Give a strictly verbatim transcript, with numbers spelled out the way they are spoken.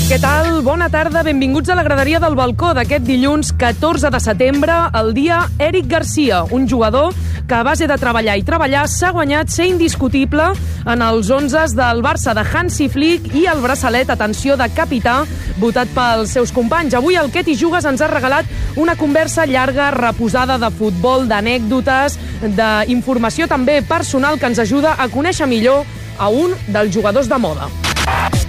Què tal? Bona tarda, benvinguts a la graderia del balcó d'aquest dilluns catorze de setembre, el dia Eric Garcia, un jugador que a base de treballar i treballar s'ha guanyat ser indiscutible en els onzes del Barça de Hansi Flick i el braçalet, atenció, de capità, votat pels seus companys. Avui el Què t'hi jugues ens ha regalat una conversa llarga, reposada de futbol, d'anècdotes, d'informació també personal que ens ajuda a conèixer millor a un dels jugadors de moda.